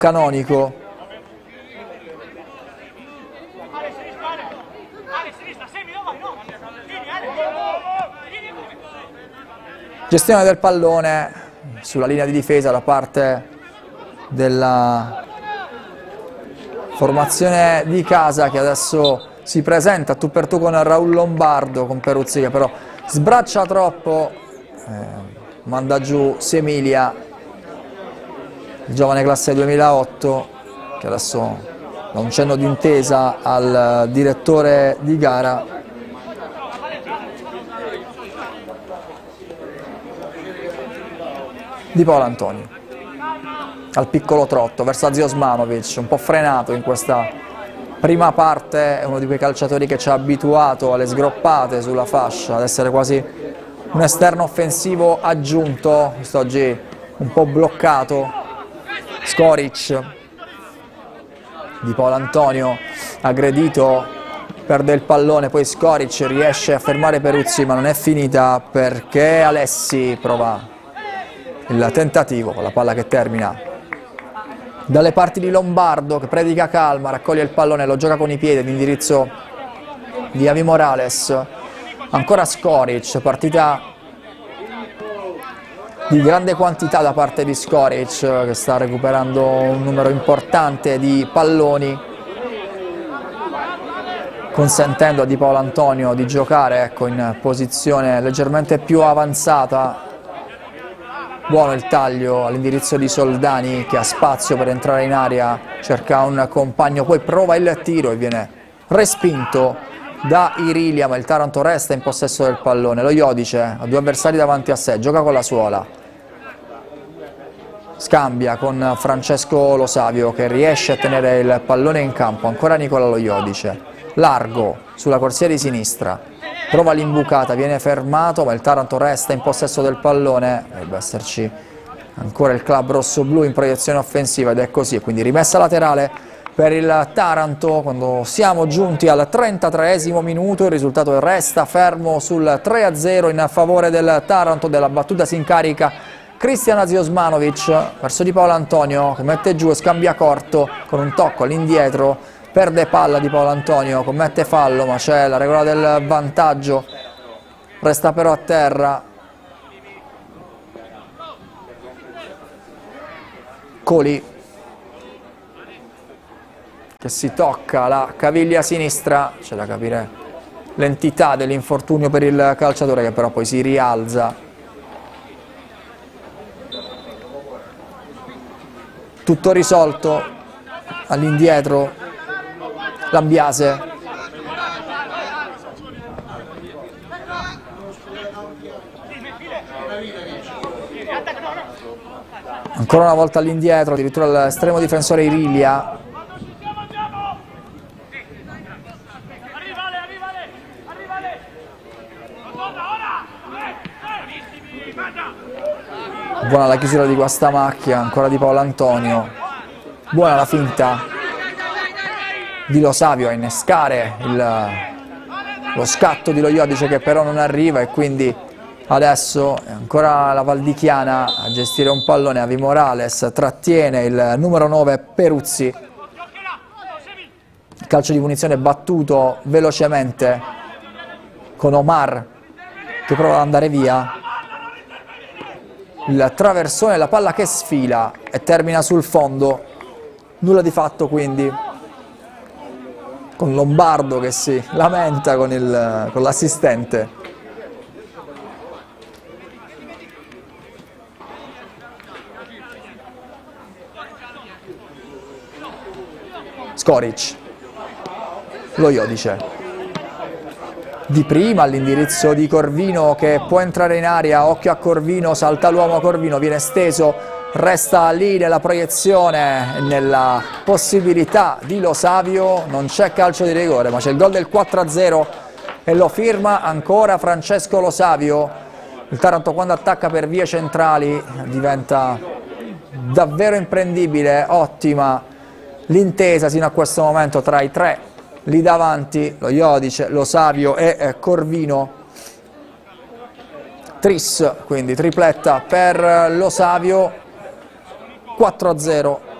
Canonico. Gestione del pallone sulla linea di difesa da parte della formazione di casa, che adesso si presenta tu per tu con Raul Lombardo, con Peruzzi che però sbraccia troppo, manda giù Semilia, il giovane classe 2008, che adesso dà un cenno d'intesa al direttore di gara. Di Paolo Antonio al piccolo trotto verso Zio Osmanovic, un po' frenato in questa prima parte, è uno di quei calciatori che ci ha abituato alle sgroppate sulla fascia, ad essere quasi un esterno offensivo aggiunto, quest'oggi un po' bloccato. Skoric, Di Paolo Antonio aggredito, perde il pallone, poi Skoric riesce a fermare Peruzzi, ma non è finita perché Alessi prova il tentativo con la palla che termina dalle parti di Lombardo, che predica calma, raccoglie il pallone, lo gioca con i piedi all'indirizzo di Avi Morales. Ancora Skoric, partita di grande quantità da parte di Skoric, che sta recuperando un numero importante di palloni, consentendo a Di Paolo Antonio di giocare in posizione leggermente più avanzata. Buono il taglio all'indirizzo di Soldani, che ha spazio per entrare in area, cerca un compagno, poi prova il tiro e viene respinto da Irilia, ma il Taranto resta in possesso del pallone. Lo Iodice ha due avversari davanti a sé, gioca con la suola, scambia con Francesco Lo Savio, che riesce a tenere il pallone in campo. Ancora Nicola Lo Iodice, largo sulla corsia di sinistra, prova l'imbucata, viene fermato, ma il Taranto resta in possesso del pallone. Dovrebbe esserci ancora il club rossoblu in proiezione offensiva, ed è così, quindi rimessa laterale per il Taranto quando siamo giunti al 33esimo minuto. Il risultato resta fermo sul 3-0 in favore del Taranto. Della battuta si incarica Cristian Ziosmanovic verso Di Paolo Antonio, che mette giù e scambia corto con un tocco all'indietro. Perde palla Di Paolo Antonio, commette fallo, ma c'è la regola del vantaggio, resta però a terra. Coli, che si tocca la caviglia sinistra, c'è da capire l'entità dell'infortunio per il calciatore, che però poi si rialza. Tutto risolto, all'indietro Lambiase, ancora una volta all'indietro, addirittura l'estremo difensore Irilia. Buona la chiusura di Guastamacchia, ancora Di Paolo Antonio, buona la finta di Lo Savio a innescare lo scatto di Lo Iodice, che però non arriva, e quindi adesso è ancora la Valdichiana a gestire un pallone. Avi Morales trattiene il numero 9 Peruzzi, il calcio di punizione battuto velocemente con Omar che prova ad andare via, il traversone, la palla che sfila e termina sul fondo, nulla di fatto quindi, con Lombardo che si lamenta con l'assistente. Skoric, Lo Iodice, di prima all'indirizzo di Corvino, che può entrare in area, occhio a Corvino, salta l'uomo Corvino, viene steso, resta lì nella proiezione, nella possibilità di Lo Savio. Non c'è calcio di rigore, ma c'è il gol del 4-0 e lo firma ancora Francesco Lo Savio. Il Taranto, quando attacca per vie centrali, diventa davvero imprendibile. Ottima l'intesa sino a questo momento tra i tre lì davanti, Lo Iodice, Lo Savio e Corvino. Tris, quindi tripletta per Lo Savio. 4-0